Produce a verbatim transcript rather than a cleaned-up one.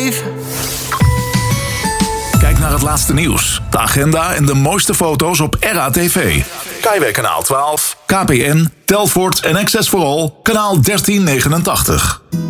leven. Kijk naar het laatste nieuws, de agenda en de mooiste foto's op R A T V. Kaiwijk kanaal twaalf, K P N, Telfort en Access for All, kanaal dertien negenentachtig.